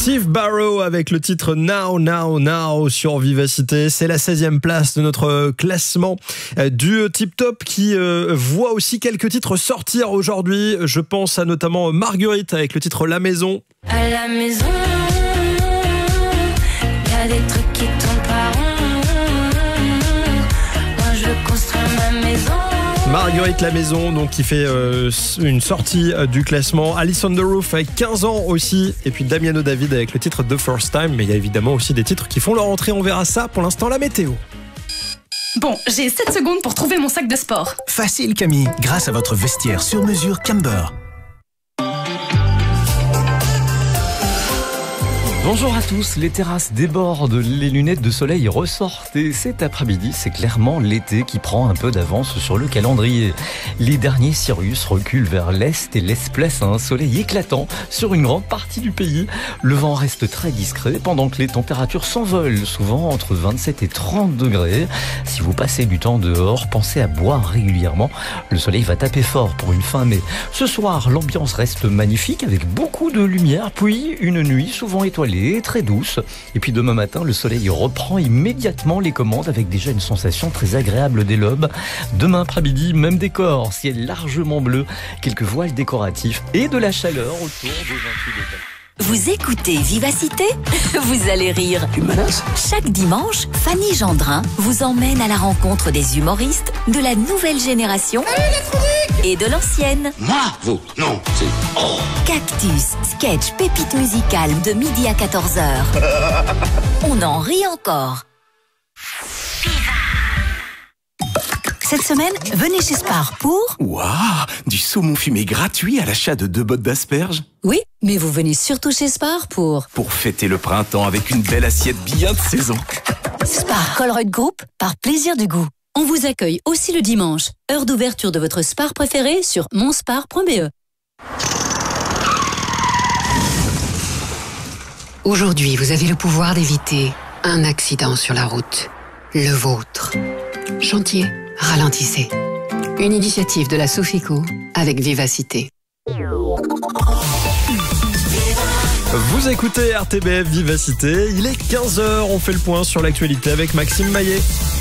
Steve Barrow avec le titre Now, Now, Now sur Vivacité. C'est la 16e place de notre classement du Tip Top qui voit aussi quelques titres sortir aujourd'hui. Je pense à notamment Marguerite avec le titre La Maison. À la maison, y a des trucs qui tombent par rond. Moi je veux construire ma maison. Marguerite La Maison, donc qui fait une sortie du classement. Alice on the Roof avec 15 ans aussi. Et puis Damiano David avec le titre The First Time. Mais il y a évidemment aussi des titres qui font leur entrée. On verra ça. Pour l'instant, la météo. Bon, j'ai 7 secondes pour trouver mon sac de sport. Facile Camille, grâce à votre vestiaire sur mesure Camber. Bonjour à tous, les terrasses débordent, les lunettes de soleil ressortent et cet après-midi, c'est clairement l'été qui prend un peu d'avance sur le calendrier. Les derniers Cyrus reculent vers l'est et laissent place à un soleil éclatant sur une grande partie du pays. Le vent reste très discret pendant que les températures s'envolent, souvent entre 27 et 30 degrés. Si vous passez du temps dehors, pensez à boire régulièrement. Le soleil va taper fort pour une fin mai. Ce soir, l'ambiance reste magnifique avec beaucoup de lumière, puis une nuit souvent étoilée, très douce. Et puis demain matin, le soleil reprend immédiatement les commandes avec déjà une sensation très agréable dès l'aube. Demain après-midi, même décor, ciel largement bleu, quelques voiles décoratifs et de la chaleur autour de 28 degrés. Vous écoutez Vivacité? Vous allez rire. Tu me menaces? Chaque dimanche, Fanny Gendrin vous emmène à la rencontre des humoristes de la nouvelle génération et de l'ancienne. Moi? Vous? Non, c'est... Oh. Cactus, sketch, pépite musicale de midi à 14h. On en rit encore. Cette semaine, venez chez Spar pour... Waouh, du saumon fumé gratuit à l'achat de 2 bottes d'asperges. Oui, mais vous venez surtout chez Spar pour... Pour fêter le printemps avec une belle assiette bien de saison. Spar Colruyt Group, par plaisir du goût. On vous accueille aussi le dimanche. Heure d'ouverture de votre Spar préféré sur monspar.be. Aujourd'hui, vous avez le pouvoir d'éviter un accident sur la route. Le vôtre. Chantier, ralentissez. Une initiative de la Sofico avec Vivacité. Vous écoutez RTBF Vivacité. Il est 15h. On fait le point sur l'actualité avec Maxime Maillet.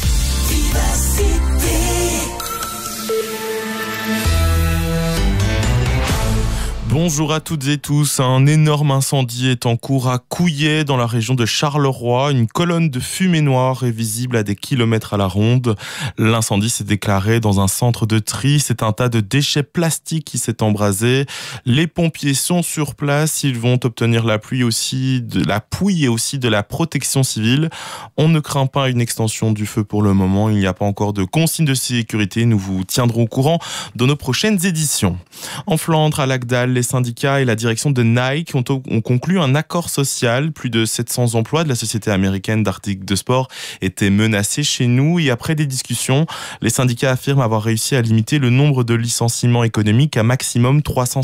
Bonjour à toutes et tous. Un énorme incendie est en cours à Couillet, dans la région de Charleroi. Une colonne de fumée noire est visible à des kilomètres à la ronde. L'incendie s'est déclaré dans un centre de tri. C'est un tas de déchets plastiques qui s'est embrasé. Les pompiers sont sur place. Ils vont obtenir la pluie aussi, de la pouille et aussi de la protection civile. On ne craint pas une extension du feu pour le moment. Il n'y a pas encore de consignes de sécurité. Nous vous tiendrons au courant de nos prochaines éditions. En Flandre, à Lagdal, les syndicats et la direction de Nike ont conclu un accord social. Plus de 700 emplois de la société américaine d'articles de sport étaient menacés chez nous. Et après des discussions, les syndicats affirment avoir réussi à limiter le nombre de licenciements économiques à maximum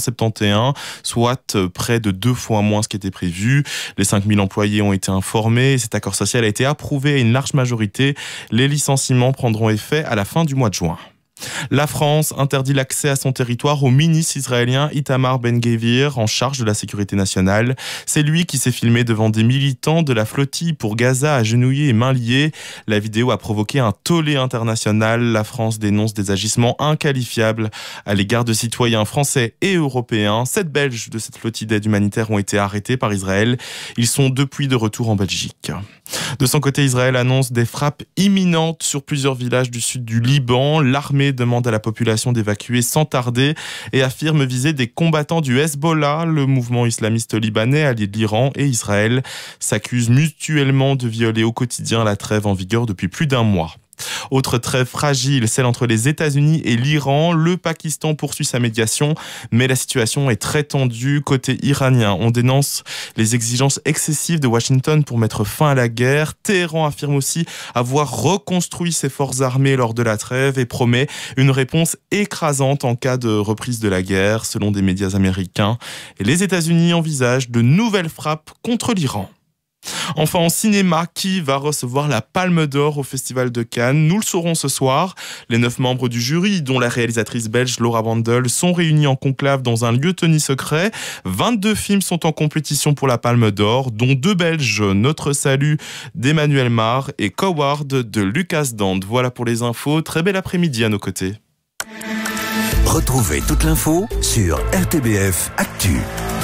371, soit près de 2 fois moins ce qui était prévu. Les 5000 employés ont été informés. Cet accord social a été approuvé à une large majorité. Les licenciements prendront effet à la fin du mois de juin. La France interdit l'accès à son territoire au ministre israélien Itamar Ben-Gvir, en charge de la sécurité nationale. C'est lui qui s'est filmé devant des militants de la flottille pour Gaza, agenouillés et mains liées. La vidéo a provoqué un tollé international. La France dénonce des agissements inqualifiables à l'égard de citoyens français et européens. 7 Belges de cette flottille d'aide humanitaire ont été arrêtés par Israël. Ils sont depuis de retour en Belgique. De son côté, Israël annonce des frappes imminentes sur plusieurs villages du sud du Liban. L'armée demande à la population d'évacuer sans tarder et affirme viser des combattants du Hezbollah. Le mouvement islamiste libanais, allié de l'Iran, et Israël s'accusent mutuellement de violer au quotidien la trêve en vigueur depuis plus d'1 mois. Autre trêve fragile, celle entre les États-Unis et l'Iran. Le Pakistan poursuit sa médiation, mais la situation est très tendue. Côté iranien, on dénonce les exigences excessives de Washington pour mettre fin à la guerre. Téhéran affirme aussi avoir reconstruit ses forces armées lors de la trêve et promet une réponse écrasante en cas de reprise de la guerre, selon des médias américains. Et les États-Unis envisagent de nouvelles frappes contre l'Iran. Enfin, en cinéma, qui va recevoir la Palme d'Or au Festival de Cannes? Nous le saurons ce soir. Les 9 membres du jury, dont la réalisatrice belge Laura Wandel, sont réunis en conclave dans un lieu tenu secret. 22 films sont en compétition pour la Palme d'Or, dont 2 Belges, Notre Salut d'Emmanuel Mar et Coward de Lucas Dand. Voilà pour les infos. Très bel après-midi à nos côtés. Retrouvez toute l'info sur RTBF Actu.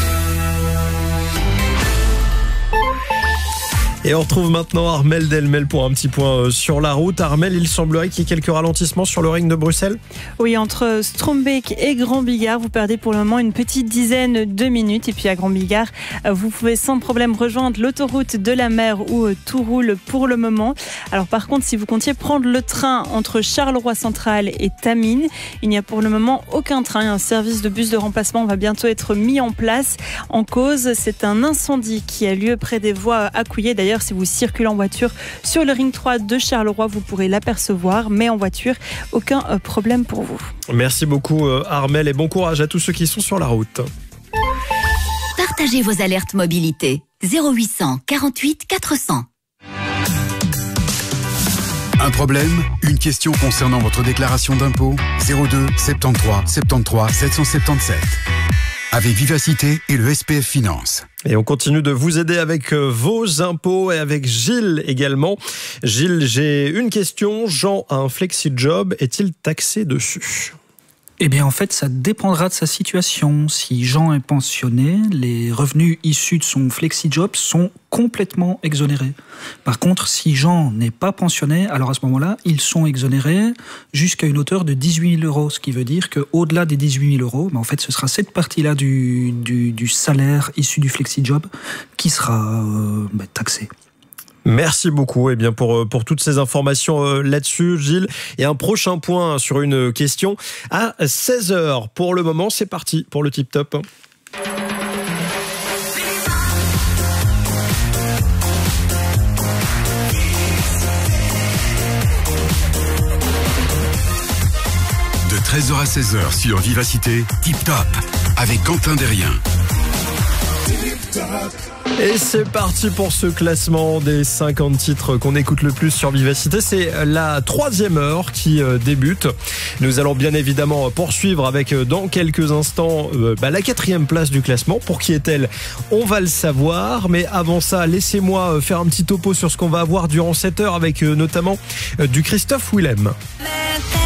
Et on retrouve maintenant Armel Delmel pour un petit point sur la route. Armel, il semblerait qu'il y ait quelques ralentissements sur le ring de Bruxelles. Oui, entre Strombeek et Grand-Bigard, vous perdez pour le moment une petite dizaine de minutes. Et puis à Grand-Bigard, vous pouvez sans problème rejoindre l'autoroute de la mer où tout roule pour le moment. Alors par contre, si vous comptiez prendre le train entre Charleroi Central et Tamines, il n'y a pour le moment aucun train. Un service de bus de remplacement va bientôt être mis en place. En cause, c'est un incendie qui a lieu près des voies Accouillé. D'ailleurs, si vous circulez en voiture sur le ring 3 de Charleroi, vous pourrez l'apercevoir, mais en voiture, aucun problème pour vous. Merci beaucoup Armel et bon courage à tous ceux qui sont sur la route. Partagez vos alertes mobilité 0800 48 400. Un problème? Une question concernant votre déclaration d'impôt? 02 73 73 777. Avec Vivacité et le SPF Finance. Et on continue de vous aider avec vos impôts et avec Gilles également. Gilles, j'ai une question. Jean a un flexi-job. Est-il taxé dessus ? Eh bien, en fait, ça dépendra de sa situation. Si Jean est pensionné, les revenus issus de son flexi-job sont complètement exonérés. Par contre, si Jean n'est pas pensionné, alors à ce moment-là, ils sont exonérés jusqu'à une hauteur de 18 000 €. Ce qui veut dire qu'au-delà des 18 000 €, en fait, ce sera cette partie-là du salaire issu du flexi-job qui sera taxée. Merci beaucoup pour toutes ces informations là-dessus, Gilles. Et un prochain point sur une question à 16h. Pour le moment, c'est parti pour le Tip Top. De 13h à 16h sur Vivacité, Tip Top avec Quentin Derrien. Et c'est parti pour ce classement des 50 titres qu'on écoute le plus sur Vivacité. C'est la 3e heure qui débute. Nous allons bien évidemment poursuivre avec dans quelques instants la 4e place du classement. Pour qui est-elle? On va le savoir. Mais avant ça, laissez-moi faire un petit topo sur ce qu'on va avoir durant cette heure avec notamment du Christophe Willem.